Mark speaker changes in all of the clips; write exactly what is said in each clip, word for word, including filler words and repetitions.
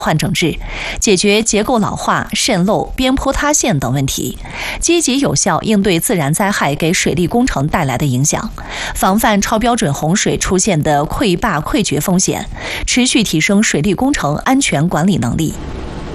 Speaker 1: 换整治，解决结构老化、渗漏、边坡塌陷等问题，积极有效应对自然灾害给水利工程带来的影响，防范超标准洪水出现的溃坝溃决风险，持续提升水利工程安全管理能力。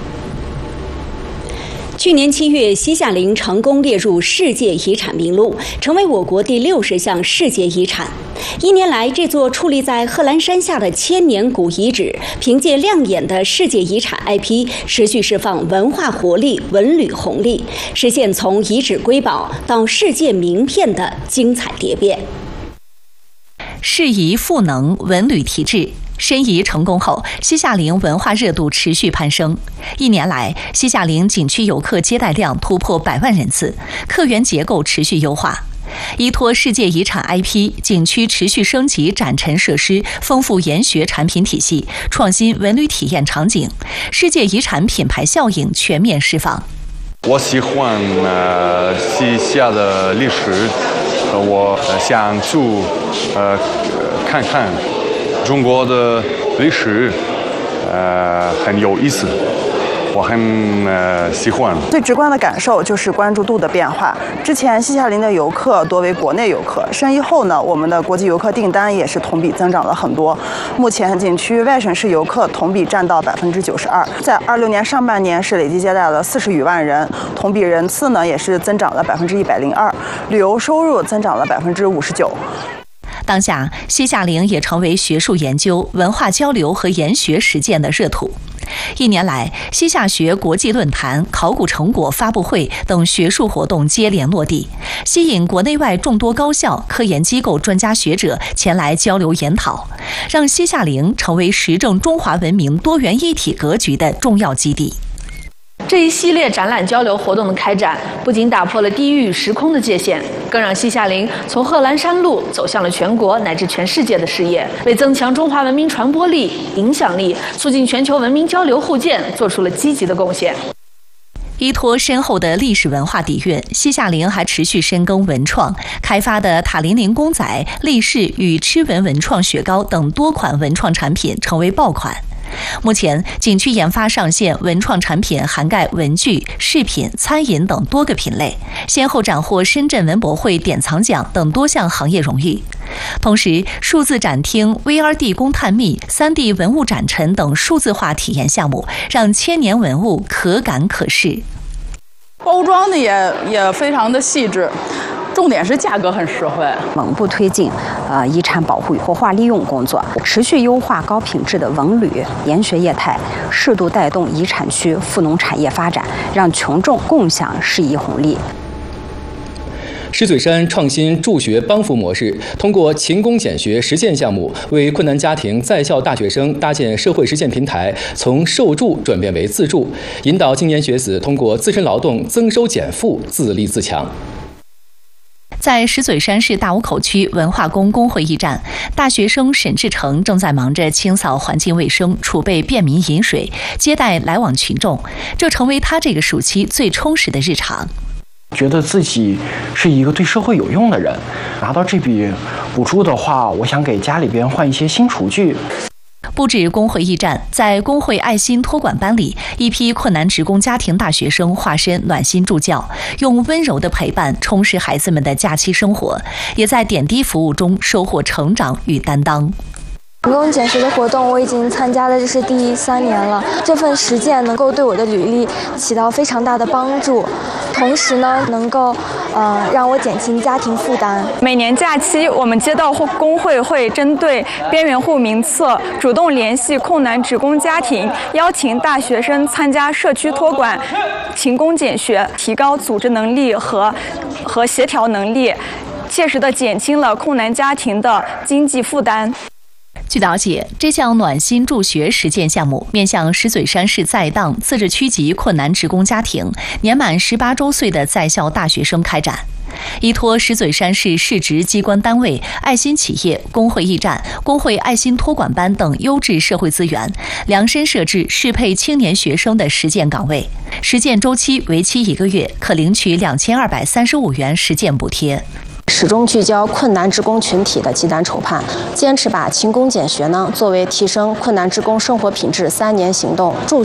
Speaker 2: 去年七月，西夏陵成功列入世界遗产名录，成为我国第六十项世界遗产。一年来，这座矗立在贺兰山下的千年古遗址，凭借亮眼的世界遗产 I P， 持续释放文化活力、文旅红利，实现从遗址瑰宝到世界名片的精彩蝶变。
Speaker 1: 适宜赋能文旅提质。申遗成功后，西夏陵文化热度持续攀升。一年来，西夏陵景区游客接待量突破百万人次，客源结构持续优化。依托世界遗产 I P， 景区持续升级展陈设施，丰富研学产品体系，创新文旅体验场景，世界遗产品牌效应全面释放。
Speaker 3: 我喜欢呃西夏的历史，我想去呃看看。中国的历史，呃，很有意思，我很呃喜欢。
Speaker 4: 最直观的感受就是关注度的变化。之前西夏陵的游客多为国内游客，申遗后呢，我们的国际游客订单也是同比增长了很多。目前景区外省市游客同比占到百分之九十二，在二六年上半年是累计接待了四十余万人，同比人次呢也是增长了百分之一百零二，旅游收入增长了百分之五十九。
Speaker 1: 当下，西夏陵也成为学术研究、文化交流和研学实践的热土。一年来，西夏学国际论坛、考古成果发布会等学术活动接连落地，吸引国内外众多高校、科研机构专家学者前来交流研讨，让西夏陵成为实证中华文明多元一体格局的重要基地。
Speaker 5: 这一系列展览交流活动的开展，不仅打破了地域时空的界限，更让西夏陵从贺兰山路走向了全国乃至全世界的视野，为增强中华文明传播力、影响力，促进全球文明交流互鉴做出了积极的贡献。
Speaker 1: 依托深厚的历史文化底蕴，西夏陵还持续深耕文创，开发的塔林陵公仔、立式与螭纹文创雪糕等多款文创产品成为爆款。目前，景区研发上线文创产品涵盖文具、饰品、餐饮等多个品类，先后斩获深圳文博会典藏奖等多项行业荣誉。同时，数字展厅、V R D 工探秘、三 D 文物展陈等数字化体验项目，让千年文物可感可视。
Speaker 6: 包装的也也非常的细致。重点是价格很实惠，
Speaker 7: 稳步推进呃遗产保护与活化利用工作，持续优化高品质的文旅研学业态，适度带动遗产区富农产业发展，让群众共享适宜红利。
Speaker 8: 石嘴山创新助学帮扶模式，通过勤工俭学实践项目，为困难家庭在校大学生搭建社会实践平台，从受助转变为自助，引导青年学子通过自身劳动增收减负，自立自强。
Speaker 1: 在石嘴山市大武口区文化宫工会驿站，大学生沈志成正在忙着清扫环境卫生、储备便民饮水、接待来往群众，这成为他这个暑期最充实的日常。
Speaker 9: 觉得自己是一个对社会有用的人，拿到这笔补助的话，我想给家里边换一些新厨具。
Speaker 1: 不止工会驿站，在工会爱心托管班里，一批困难职工家庭大学生化身暖心助教，用温柔的陪伴充实孩子们的假期生活，也在点滴服务中收获成长与担当。
Speaker 10: 勤工俭学的活动我已经参加了，这是第三年了。这份实践能够对我的履历起到非常大的帮助，同时呢，能够呃让我减轻家庭负担。
Speaker 11: 每年假期，我们街道工会会针对边缘户名册，主动联系困难职工家庭，邀请大学生参加社区托管，勤工俭学，提高组织能力和和协调能力，切实地减轻了困难家庭的经济负担。
Speaker 1: 据了解，这项暖心助学实践项目面向石嘴山市在当自治区级困难职工家庭、年满十八周岁的在校大学生开展。依托石嘴山市市直机关单位、爱心企业、工会驿站、工会爱心托管班等优质社会资源，量身设置适配青年学生的实践岗位，实践周期为期一个月，可领取两千二百三十五元实践补贴。
Speaker 12: 始终聚焦困难职工群体的急难筹盼，坚持把勤工俭学呢作为提升困难职工生活品质三年行动助